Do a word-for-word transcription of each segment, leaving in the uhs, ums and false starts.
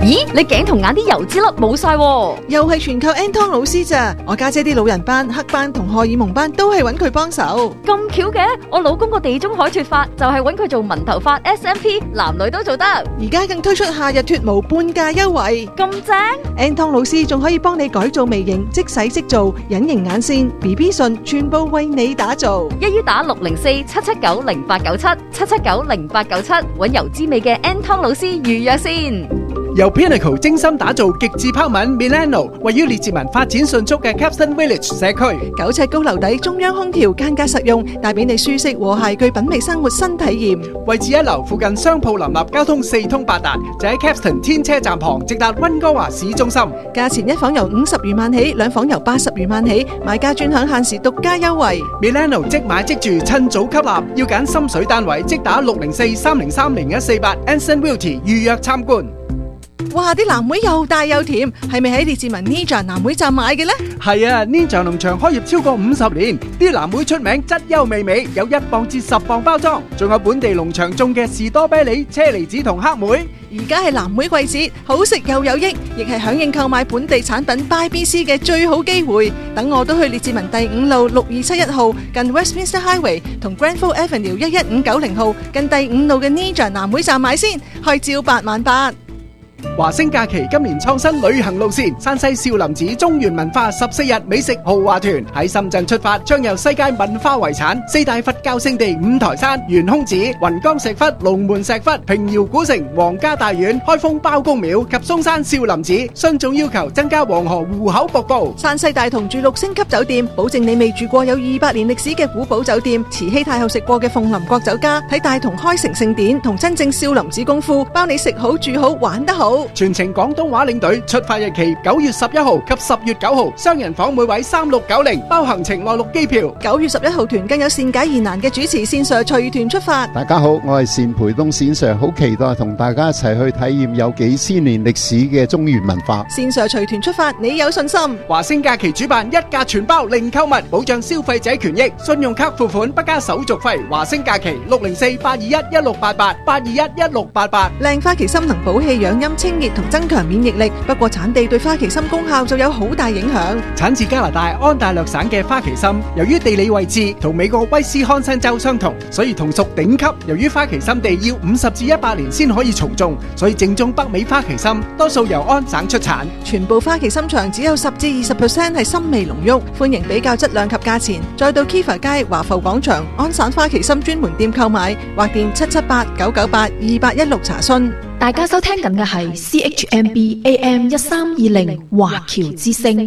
咦，你頸同眼啲油脂粒冇晒喎， 又係全靠 Anton 老師咋？我家姐啲老人班、黑斑同荷爾蒙班都係揾佢幫手。 咁巧嘅，我老公個地中海脫髮就係揾佢做紋頭髮 S M P， 男女都做得。 而家更推出夏日脫毛半價優惠， 咁正 ！Anton 老師仲可以幫你改造微型，即洗即做，隱形眼線、B B 唇，全部為你打造。 一於打六零四七七九零八九七七七九零八九七，揾油脂味嘅 Anton 老師預約先。 由 Pinnacle 精心打造極致拋紋 Milano， 位於列治文發展迅速嘅 Capstan Village 社區， 九尺高樓底，中央空調，間隔實用，帶俾你舒適和諧具品味生活新體驗。 位置一樓，附近商鋪林立，交通四通八達，就喺 Capstan 天車站旁，直達溫哥華市中心。 價錢一房由五十餘萬起，兩房由八十餘萬起，買家專享限時獨家優惠。 Milano 即買即住，趁早吸納，要揀心水單位，即打六零四三零三零一四八 Anson Realty 預約參觀。 哇！啲藍莓又大又甜，係咪喺列治文 Ninja 藍莓站買嘅呢？ 係啊 ，Ninja 農場開業超過五十年，啲藍莓出名質優味美，有一磅至十磅包裝，仲有本地農場種嘅士多啤梨、車厘子同黑莓。 而家係藍莓季節，好食又有益，亦係響應購買本地產品 Buy B C 嘅最好機會。等我都去列治文第五路六二七一號近 Westminster Highway 同 Granville Avenue 一一五九零號近第五路嘅 Ninja 藍莓站買先，開照八萬八。 華星假期今年創新旅行路線，山西少林寺中原文化十四日美食豪華團喺深圳出發，將由世界文化遺產、四大佛教聖地五台山、懸空寺、雲岡石窟、龍門石窟、平遙古城、皇家大院、開封包公廟及嵩山少林寺，雙總要求增加黃河戶口瀑布。 山西大同住六星級酒店，保證你未住過有二百年歷史嘅古堡酒店，慈禧太后食過嘅鳳林國酒家，睇大同開城聖典同真正少林寺功夫，包你食好住好玩得好。 全程廣東話領隊，出發日期九月十一號及十月九號，雙人房每位三六九零，包行程內陸機票。 九月十一號團更有善解疑難嘅主持線上隨團出發。 大家好，我係單培東線上，好期待同大家一齊去體驗有幾千年歷史嘅中原文化。 線上隨團出發，你有信心？ 華星假期主辦一價全包零購物，保障消費者權益，信用卡付款不加手續費。華星假期六零四八二一一六八八八二一一六八八。 靚花旗參能補氣養陰清熱同增強免疫力，不過產地對花旗參功效就有好大影響。 產自加拿大安大略省嘅花旗參，由於地理位置同美國威斯康辛州相同，所以同屬頂級。由於花旗參地要五十至一百年先可以重種，所以正宗北美花旗參多數由安省出產。 全部花旗參場只有十至二十 percent 係參味濃郁，歡迎比較質量及價錢。再到 Kiva 街華埠廣場安省花旗參專門店購買，或電七七八九九八二八一六查詢。 大家收聽緊嘅係 C H M B A M 一三二零華僑之聲。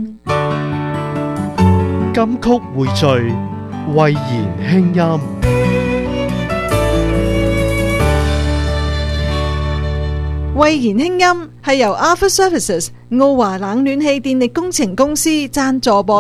金曲匯聚，慧言輕音。 慧言輕音係由 Alpha Services 奧華冷暖氣電力工程公司贊助播